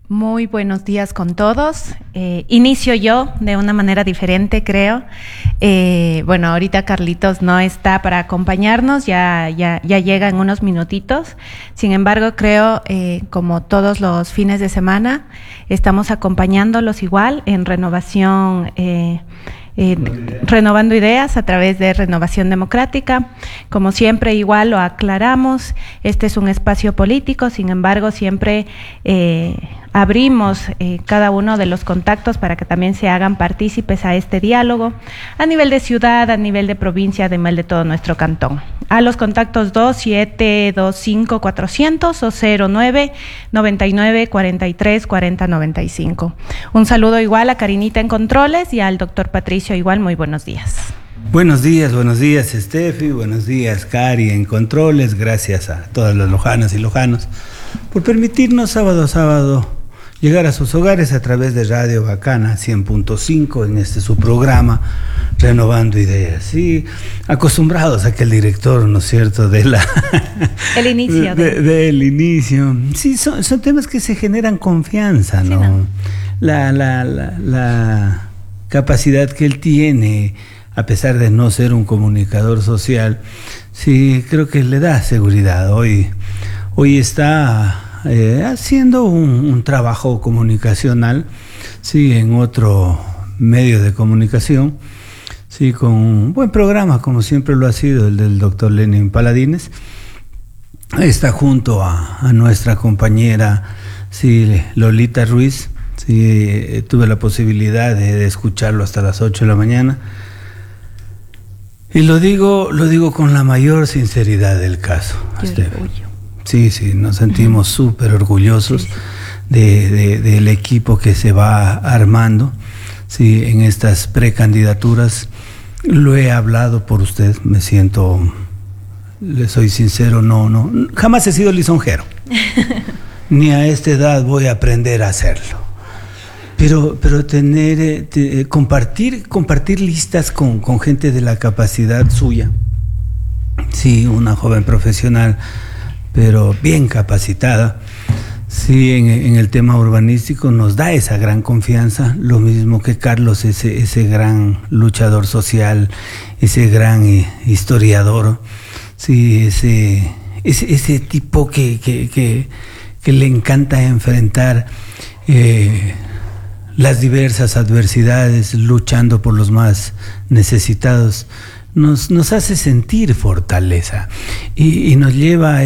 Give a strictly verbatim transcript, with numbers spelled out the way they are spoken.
Muy buenos días con todos. Eh, inicio yo de una manera diferente, creo. Eh, bueno, ahorita Carlitos no está para acompañarnos, ya, ya, ya llega en unos minutitos. Sin embargo, creo, eh, como todos los fines de semana, estamos acompañándolos igual en renovación. Eh, Eh, renovando ideas a través de Renovación Democrática. Como siempre, igual lo aclaramos, este es un espacio político, sin embargo, siempre eh, abrimos eh, cada uno de los contactos para que también se hagan partícipes a este diálogo, a nivel de ciudad, a nivel de provincia, a nivel de todo nuestro cantón. A los contactos dos siete dos cinco cuatro cero cero o cero nueve noventa y nueve cuarenta y tres cuarenta noventa y cinco. Un saludo igual a Karinita en Controles y al doctor Patricio igual, muy buenos días. Buenos días, buenos días Steffi, buenos días Cari en Controles, gracias a todas las lojanas y lojanos por permitirnos sábado a sábado llegar a sus hogares a través de Radio Bacana cien punto cinco en este su programa Renovando Ideas. Y acostumbrados a que el director, ¿no es cierto?, de la el inicio de, de, del inicio. Sí, son, son temas que se generan confianza, ¿no? Sí, ¿no? La, la, la, la capacidad que él tiene, a pesar de no ser un comunicador social, sí, creo que le da seguridad. Hoy, hoy está Eh, haciendo un, un trabajo comunicacional, sí, en otro medio de comunicación, sí, con un buen programa, como siempre lo ha sido el del doctor Lenin Paladines. Está junto a, a nuestra compañera, sí, Lolita Ruiz. Sí, tuve la posibilidad de, de escucharlo hasta las ocho de la mañana. Y lo digo, lo digo con la mayor sinceridad del caso. Sí, sí, nos sentimos súper orgullosos sí, sí. De, de, del equipo que se va armando, sí, en estas precandidaturas. Lo he hablado por usted, me siento, le soy sincero, no, no, jamás he sido lisonjero, ni a esta edad voy a aprender a hacerlo. Pero, pero tener, te, compartir, compartir listas con, con gente de la capacidad suya, sí, una joven profesional, pero bien capacitada, sí, en, en el tema urbanístico nos da esa gran confianza, lo mismo que Carlos, ese, ese gran luchador social, ese gran eh, historiador, sí, ese, ese, ese tipo que, que, que, que le encanta enfrentar eh, las diversas adversidades, luchando por los más necesitados, nos, nos hace sentir fortaleza y, y nos lleva a